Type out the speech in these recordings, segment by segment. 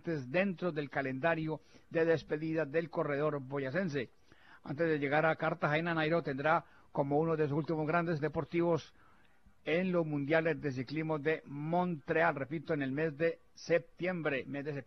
importantes dentro del calendario de despedida del corredor boyacense. Antes de llegar a Cartagena, Nairo tendrá como uno de sus últimos grandes deportivos en los mundiales de ciclismo de Montreal, repito, en el mes de septiembre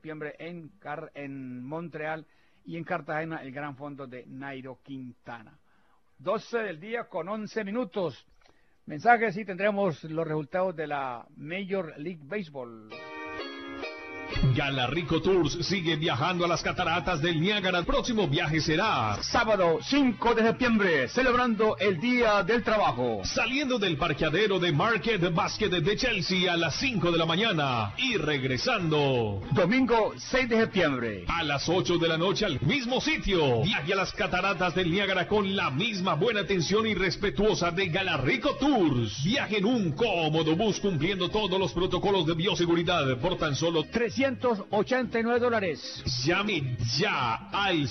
en Montreal, y en Cartagena el Gran Fondo de Nairo Quintana. 12 del día con 11 minutos. Mensajes y tendremos los resultados de la Major League Baseball. Galarrico Tours sigue viajando a las cataratas del Niágara. El próximo viaje será sábado 5 de septiembre, celebrando el Día del Trabajo. Saliendo del parqueadero de Market Basket de Chelsea a las 5 de la mañana y regresando domingo 6 de septiembre a las 8 de la noche al mismo sitio. Viaje a las cataratas del Niágara con la misma buena atención y respetuosa de Galarrico Tours. Viaje en un cómodo bus cumpliendo todos los protocolos de bioseguridad por tan solo $389. Llame ya al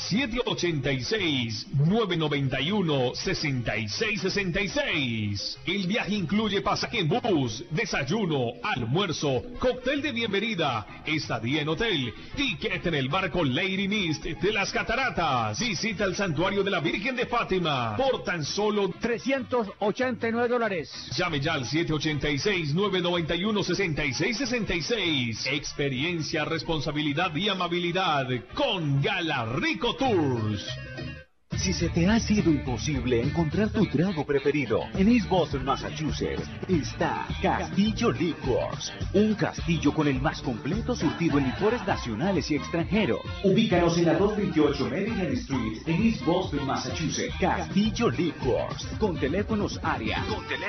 786-991-6666. El viaje incluye pasaje en bus, desayuno, almuerzo, cóctel de bienvenida, estadía en hotel, ticket en el barco Lady Mist de las Cataratas, visita al santuario de la Virgen de Fátima por tan solo $389. Llame ya al 786-991-6666. Experiencia, responsabilidad y amabilidad con Galarrico Tours. Si se te ha sido imposible encontrar tu trago preferido, en East Boston, Massachusetts, está Castillo Liquors, un castillo con el más completo surtido en licores nacionales y extranjeros. Ubícanos en la 228 Maryland Street, en East Boston, Massachusetts. Castillo Liquors, con teléfonos área.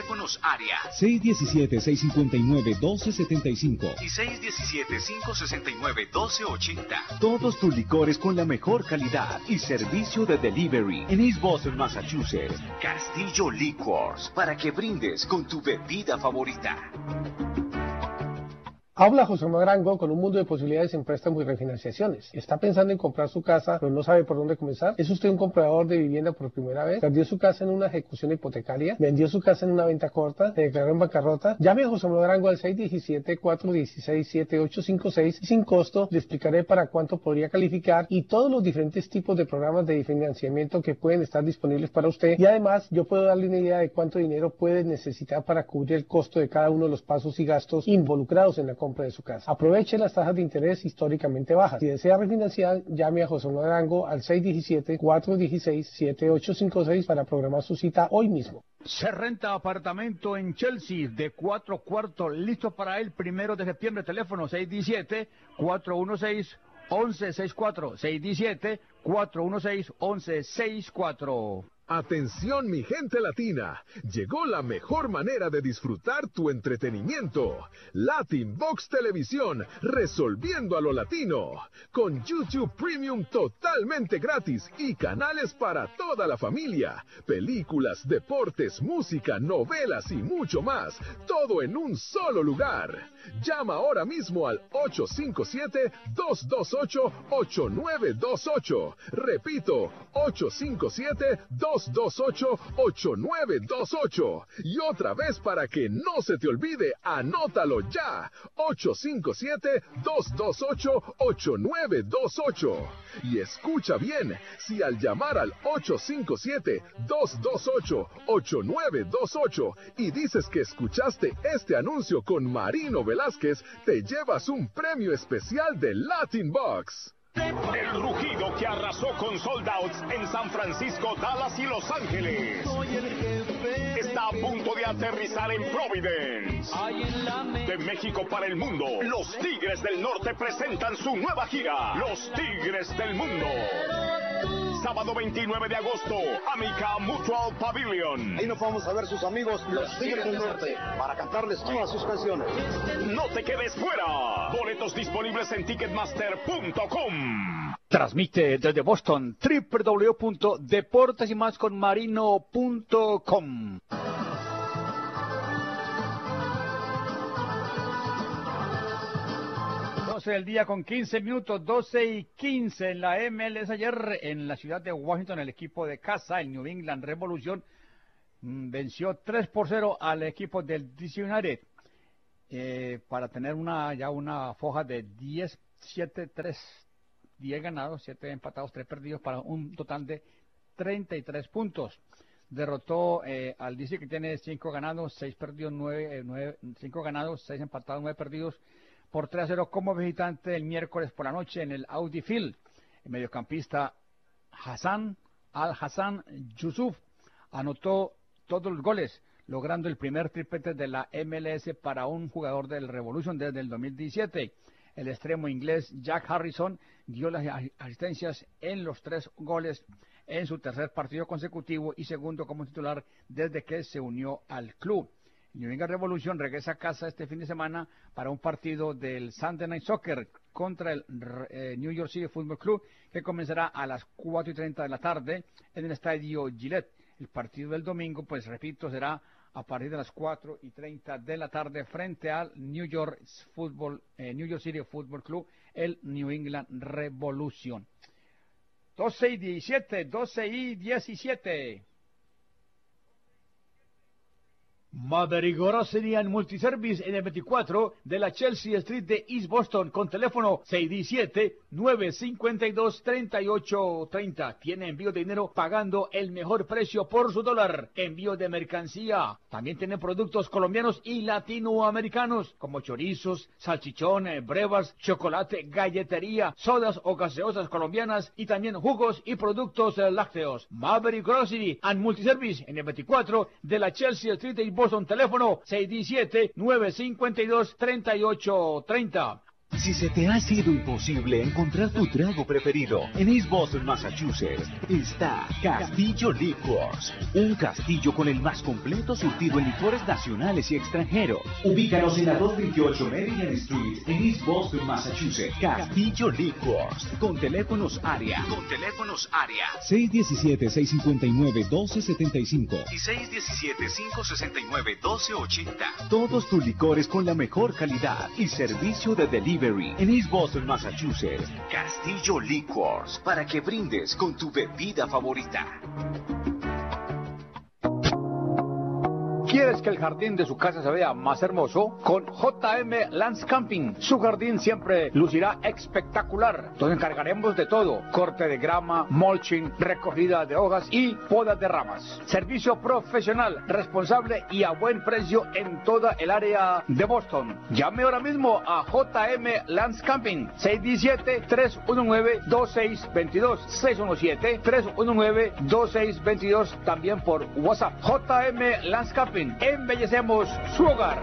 617-659-1275 y 617-569-1280. Todos tus licores con la mejor calidad y servicio de delivery. En East Boston, Massachusetts, Castillo Liquors, para que brindes con tu bebida favorita. Habla José Manuel Arango con un mundo de posibilidades en préstamos y refinanciaciones. ¿Está pensando en comprar su casa, pero no sabe por dónde comenzar? ¿Es usted un comprador de vivienda por primera vez? ¿Perdió su casa en una ejecución hipotecaria? ¿Vendió su casa en una venta corta? ¿Se declaró en bancarrota? Llame a José Manuel Arango al 617-416-7856 y sin costo le explicaré para cuánto podría calificar y todos los diferentes tipos de programas de financiamiento que pueden estar disponibles para usted. Y además, yo puedo darle una idea de cuánto dinero puede necesitar para cubrir el costo de cada uno de los pasos y gastos involucrados en la compra de su casa. Aproveche las tasas de interés históricamente bajas. Si desea refinanciar, llame a José Manuel Arango al 617-416-7856 para programar su cita hoy mismo. Se renta apartamento en Chelsea de 4 cuartos, listo para el 1 de septiembre. Teléfono 617-416-1164. 617-416-1164. Atención mi gente latina, llegó la mejor manera de disfrutar tu entretenimiento. Latin Box Televisión, resolviendo a lo latino. Con YouTube Premium totalmente gratis y canales para toda la familia. Películas, deportes, música, novelas y mucho más. Todo en un solo lugar. Llama ahora mismo al 857-228-8928. Repito, 857-228-8928. Y otra vez para que no se te olvide, anótalo ya. 857-228-8928. Y escucha bien, si al llamar al 857-228-8928 y dices que escuchaste este anuncio con Marino Velázquez, te llevas un premio especial de Latin Box. El rugido que arrasó con sold outs en San Francisco, Dallas y Los Ángeles está a punto de aterrizar en Providence. De México para el mundo, los Tigres del Norte presentan su nueva gira, Los Tigres del Mundo. Sábado 29 de agosto, Amica Mutual Pavilion. Ahí nos vamos a ver sus amigos, los Tigres del Norte, para cantarles todas sus canciones. No te quedes fuera. Boletos disponibles en Ticketmaster.com. Transmite desde Boston www.deportesymasconmarino.com. 12 del día con 15 minutos, 12:15 en la MLS. Ayer en la ciudad de Washington el equipo de casa, el New England Revolution, venció 3-0 al equipo del DC United para tener una foja de 10 7-3, 10 ganados, 7 empatados, 3 perdidos, para un total de 33 puntos. Derrotó al DC, que tiene 5 ganados, 6 perdidos, 5 ganados, 6 empatados, 9 perdidos, por 3-0 como visitante el miércoles por la noche en el Audi Field. El mediocampista Al-Hassan Yusuf anotó todos los goles, logrando el primer triplete de la MLS para un jugador del Revolution desde el 2017. El extremo inglés Jack Harrison dio las asistencias en los 3 goles en su tercer partido consecutivo y segundo como titular desde que se unió al club. New England Revolution regresa a casa este fin de semana para un partido del Sunday Night Soccer contra el New York City Football Club, que comenzará a las 4:30 de la tarde en el estadio Gillette. El partido del domingo, pues repito, será a partir de las 4:30 de la tarde frente al New York City Football Club, el New England Revolution. 12:17. Maverick Grocery and Multiservice en el 24 de la Chelsea Street de East Boston, con teléfono 617-952-3830. Tiene envío de dinero pagando el mejor precio por su dólar. Envío de mercancía. También tiene productos colombianos y latinoamericanos como chorizos, salchichones, brevas, chocolate, galletería, sodas o gaseosas colombianas y también jugos y productos lácteos. Maverick Grocery and Multiservice en el 24 de la Chelsea Street de East Boston. Teléfono 617-952-3830. Si se te ha sido imposible encontrar tu trago preferido, en East Boston, Massachusetts, está Castillo Liquors. Un castillo con el más completo surtido en licores nacionales y extranjeros. Ubícanos en la 228 Maryland Street, en East Boston, Massachusetts. Castillo Liquors. Con teléfonos área. 617-659-1275. Y 617-569-1280. Todos tus licores con la mejor calidad y servicio de delivery. En East Boston, Massachusetts, Castillo Liquors, para que brindes con tu bebida favorita. ¿Quieres que el jardín de su casa se vea más hermoso? Con JM Landscaping, su jardín siempre lucirá espectacular. Nos encargaremos de todo: corte de grama, mulching, recogida de hojas y poda de ramas. Servicio profesional, responsable y a buen precio en toda el área de Boston. Llame ahora mismo a JM Landscaping, 617-319-2622, 617-319-2622, también por WhatsApp. JM Landscaping, embellecemos su hogar.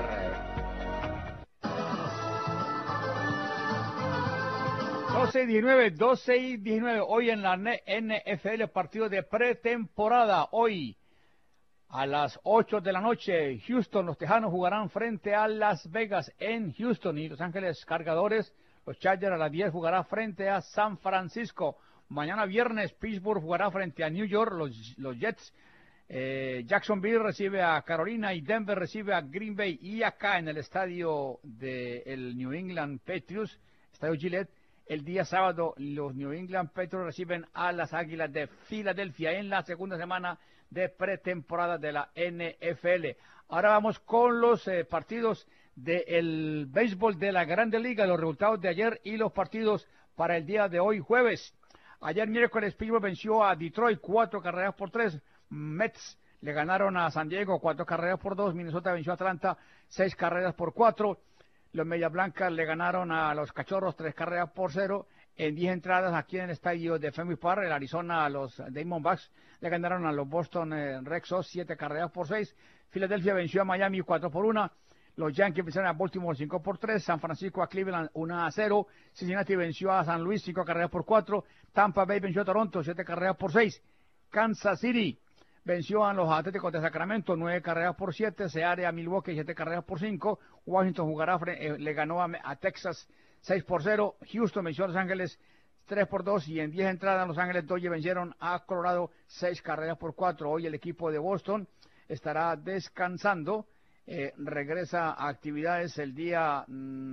12:19. Hoy en la NFL, partido de pretemporada. Hoy a las 8 de la noche, Houston, los Tejanos jugarán frente a Las Vegas en Houston, y Los Ángeles Cargadores, los Chargers, a las 10 jugará frente a San Francisco. Mañana viernes, Pittsburgh jugará frente a New York, los Jets. Jacksonville recibe a Carolina y Denver recibe a Green Bay. Y acá en el estadio del New England Patriots, estadio Gillette, el día sábado los New England Patriots reciben a las Águilas de Filadelfia en la segunda semana de pretemporada de la NFL. Ahora vamos con los partidos del béisbol de la Grande Liga, los resultados de ayer y los partidos para el día de hoy, jueves. Ayer miércoles, Pittsburgh venció a Detroit 4-3. Mets le ganaron a San Diego 4-2. Minnesota venció a Atlanta 6-4. Los Medias Blancas le ganaron a los Cachorros 3-0. En 10 entradas aquí en el estadio de Fenway Park, el Arizona, a los Diamondbacks le ganaron a los Boston Red Sox 7-6. Filadelfia venció a Miami 4-1. Los Yankees vencieron a Baltimore 5-3. San Francisco a Cleveland 1-0. Cincinnati venció a San Luis 5-4. Tampa Bay venció a Toronto 7-6. Kansas City venció a los Atléticos de Sacramento 9-7. Seattle a Milwaukee 7-5. Washington le ganó a Texas 6-0. Houston venció a Los Ángeles 3-2. Y en 10 entradas, Los Ángeles Dodgers vencieron a Colorado 6-4. Hoy el equipo de Boston estará descansando. Regresa a actividades el día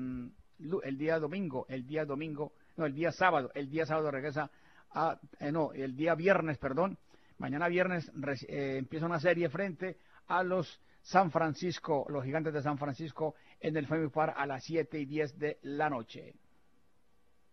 sábado. El día sábado regresa el día viernes, perdón. Mañana viernes empieza una serie frente a los Gigantes de San Francisco en el Fenway Park a las 7:10 de la noche.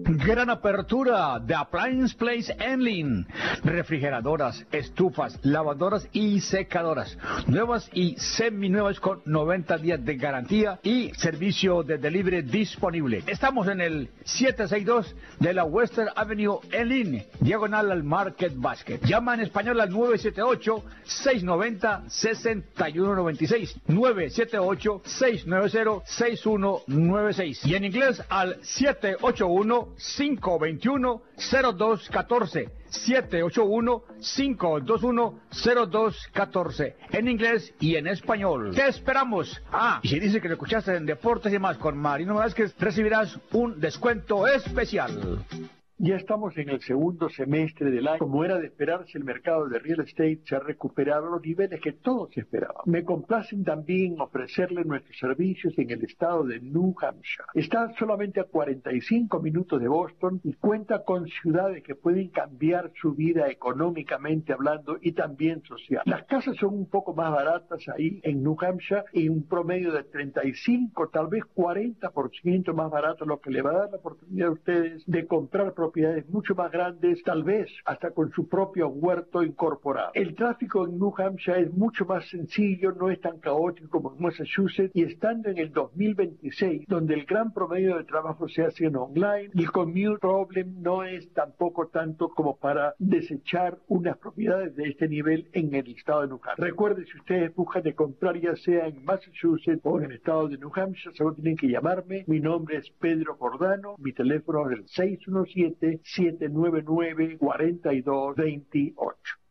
Gran apertura de Appliance Place Enlin. Refrigeradoras, estufas, lavadoras y secadoras. Nuevas y seminuevas con 90 días de garantía y servicio de delivery disponible. Estamos en el 762 de la Western Avenue Enlin, diagonal al Market Basket. Llama en español al 978-690-6196. 978-690-6196. Y en inglés al 781-521-0214. 781-521-0214. En inglés y en español. Te esperamos. Y si dice que lo escuchaste en Deportes y más con Marino Vázquez, recibirás un descuento especial. Ya estamos en el segundo semestre del año. Como era de esperarse, el mercado de real estate se ha recuperado a los niveles que todos esperaban. Me complacen también ofrecerle nuestros servicios en el estado de New Hampshire. Está solamente a 45 minutos de Boston y cuenta con ciudades que pueden cambiar su vida económicamente hablando y también social. Las casas son un poco más baratas ahí en New Hampshire y un promedio de 35, tal vez 40% más barato, lo que le va a dar la oportunidad a ustedes de comprar propiedades mucho más grandes, tal vez hasta con su propio huerto incorporado. El tráfico en New Hampshire es mucho más sencillo, no es tan caótico como en Massachusetts, y estando en el 2026, donde el gran promedio de trabajo se hace en online, el commute problem no es tampoco tanto como para desechar unas propiedades de este nivel en el estado de New Hampshire. Recuerden, si ustedes buscan de comprar ya sea en Massachusetts o en el estado de New Hampshire, solo tienen que llamarme. Mi nombre es Pedro Jordano, mi teléfono es el 617-799-4228.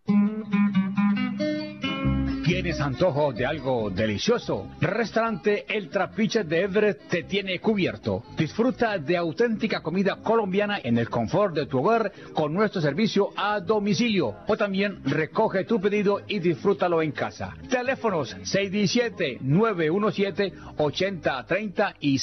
¿Tienes antojo de algo delicioso? Restaurante El Trapiche de Everett te tiene cubierto. Disfruta de auténtica comida colombiana en el confort de tu hogar con nuestro servicio a domicilio. O también recoge tu pedido y disfrútalo en casa. Teléfonos 617-917-8030 y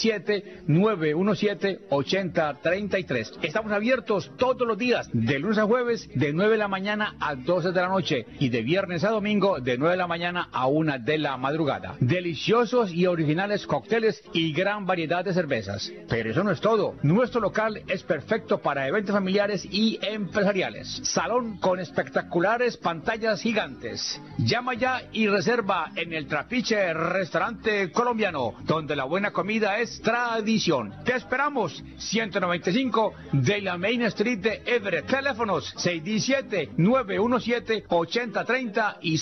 617-917-8033. Estamos abiertos todos los días, de lunes a jueves, de 9 de la mañana a 12 de la noche y de viernes a domingo, de 9 de la mañana a 1 de la madrugada. Deliciosos y originales cócteles y gran variedad de cervezas. Pero eso no es todo. Nuestro local es perfecto para eventos familiares y empresariales. Salón con espectaculares pantallas gigantes. Llama ya y reserva en El Trapiche Restaurante Colombiano, donde la buena comida es tradición. Te esperamos. 195 de la Main Street de Everett. Teléfonos 617-917-8030 y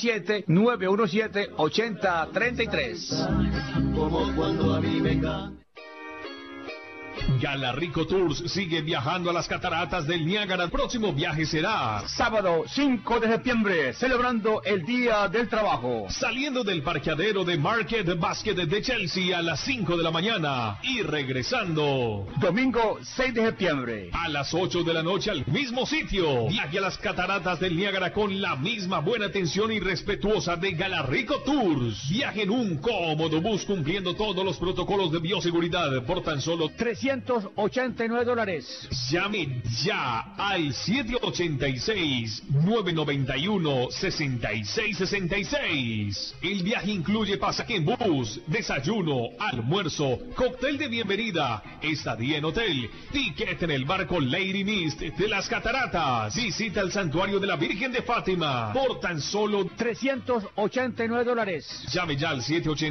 617-917-8033. Como cuando a mí me cae. Galarico Tours sigue viajando a las cataratas del Niágara. El próximo viaje será sábado 5 de septiembre, celebrando el Día del Trabajo. Saliendo del parqueadero de Market Basket de Chelsea a las 5 de la mañana y regresando domingo 6 de septiembre a las 8 de la noche al mismo sitio. Viaje a las cataratas del Niágara con la misma buena atención y respetuosa de Galarico Tours. Viaje en un cómodo bus cumpliendo todos los protocolos de bioseguridad por tan solo $389. Llame ya al 786-991-6666. El viaje incluye pasaje en bus, desayuno, almuerzo, cóctel de bienvenida, estadía en hotel, ticket en el barco Lady Mist de las Cataratas, visita al santuario de la Virgen de Fátima por tan solo $389. Llame ya al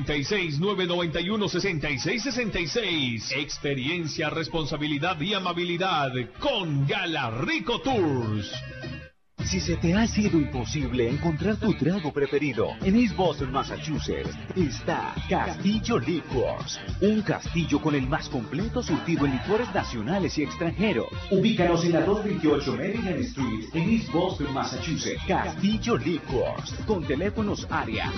786-991-6666. Experiencia, responsabilidad y amabilidad con Galarico Tours. Si se te ha sido imposible encontrar tu trago preferido, en East Boston, Massachusetts, está Castillo Liquors, un castillo con el más completo surtido en licores nacionales y extranjeros. Ubícanos en la 228 Maryland Street, en East Boston, Massachusetts. Castillo Liquors, con teléfonos área.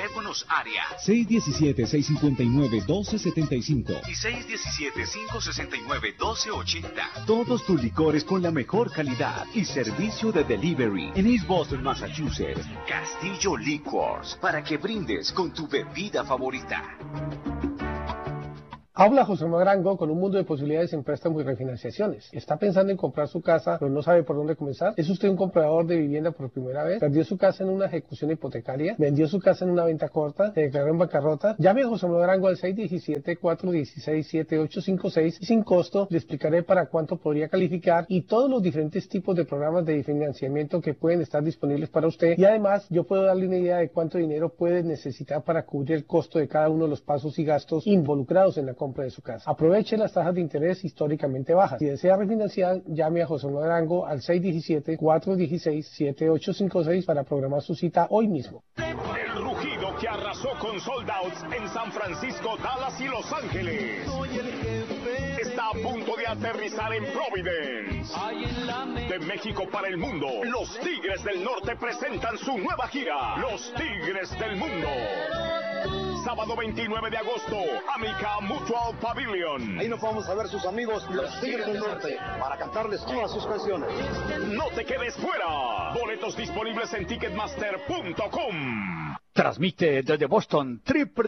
617-659-1275 y 617-569-1280. Todos tus licores con la mejor calidad y servicio de delivery. En East Boston, Massachusetts, Castillo Liquors, para que brindes con tu bebida favorita. Habla José Manuel Arango con un mundo de posibilidades en préstamos y refinanciaciones. ¿Está pensando en comprar su casa pero no sabe por dónde comenzar? ¿Es usted un comprador de vivienda por primera vez? ¿Perdió su casa en una ejecución hipotecaria? ¿Vendió su casa en una venta corta? ¿Se declaró en bancarrota? Llame a José Manuel Arango al 617-416-7856 y sin costo le explicaré para cuánto podría calificar y todos los diferentes tipos de programas de financiamiento que pueden estar disponibles para usted. Y además yo puedo darle una idea de cuánto dinero puede necesitar para cubrir el costo de cada uno de los pasos y gastos involucrados en la compra de su casa. Aproveche las tasas de interés históricamente bajas. Si desea refinanciar, llame a José Manuel Arango al 617-416-7856 para programar su cita hoy mismo. El rugido que arrasó con sold outs en San Francisco, Dallas y Los Ángeles está a punto de aterrizar en Providence. De México para el mundo, los Tigres del Norte presentan su nueva gira, Los Tigres del Mundo. Sábado 29 de agosto, Amica Mutual Pavilion. Ahí nos vamos a ver sus amigos, los Tigres del Norte, para cantarles todas sus canciones. No te quedes fuera. Boletos disponibles en Ticketmaster.com. Transmite desde Boston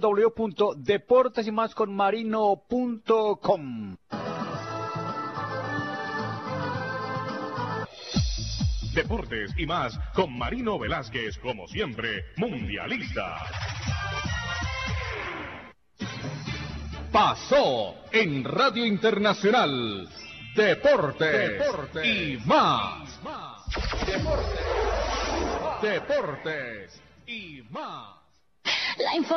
www.deportesymasconmarino.com. Deportes y más con Marino Velázquez, como siempre, mundialista. Pasó en Radio Internacional Deportes y más. Deportes y más.